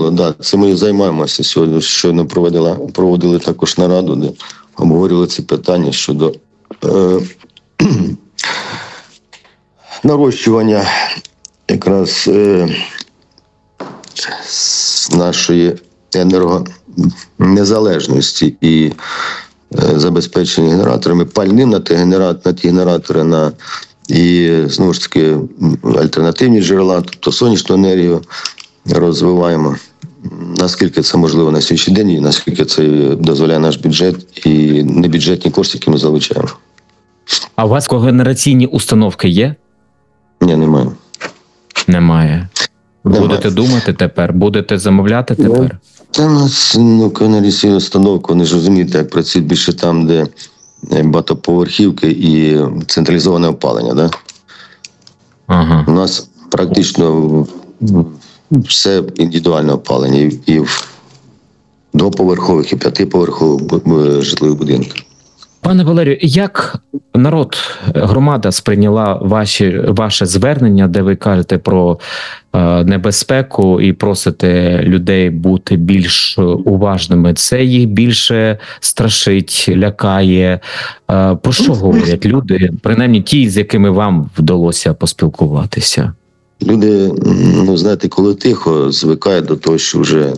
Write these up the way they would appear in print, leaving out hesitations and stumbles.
зрозуміло, да. Це ми і займаємося сьогодні. Щойно проводили також нараду, де обговорювали ці питання щодо нарощування якраз нашої енергонезалежності і забезпечення генераторами, пальним на ті генератори, і, знову ж таки, альтернативні джерела, тобто сонячну енергію розвиваємо. Наскільки це можливо на сьогоднішній день, і наскільки це дозволяє наш бюджет і небюджетні кошти, які ми залучаємо. А у вас когенераційні установки є? Ні, немає. Немає. Будете думати тепер? Будете замовляти тепер? Та у нас когенераційні установки, вони ж розумієте, як працюють більше там, де багатоповерхівки і централізоване опалення, да? Ага. У нас практично все індивідуальне опалення і в двоповерхових, і п'ятиповерхових житлових будинках. Пане Валерію, як народ, громада сприйняла ваше звернення, де ви кажете про небезпеку і просите людей бути більш уважними? Це їх більше страшить, лякає? Про що говорять люди, принаймні ті, з якими вам вдалося поспілкуватися? Люди, знаєте, коли тихо, звикають до того, що вже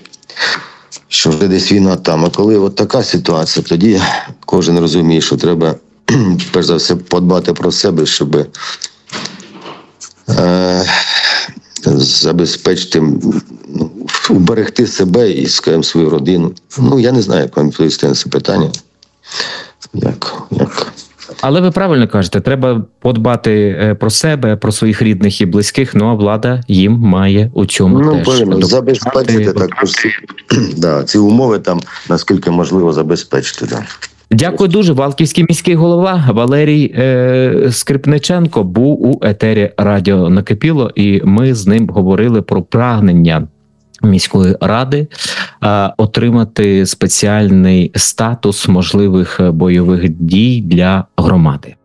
десь війна там. А коли от така ситуація, тоді кожен розуміє, що треба, перш за все, подбати про себе, щоб забезпечити, уберегти себе і, скажімо, свою родину. Я не знаю, як вам відповісти на це питання. Як? Але ви правильно кажете, треба подбати про себе, про своїх рідних і близьких, а влада їм має у цьому теж допомагати. Забезпечити також ці умови там, наскільки можливо забезпечити. Да. Дякую дуже. Валківський міський голова Валерій Скрипниченко був у етері Радіо Накипіло, і ми з ним говорили про прагнення міської ради отримати спеціальний статус можливих бойових дій для громади.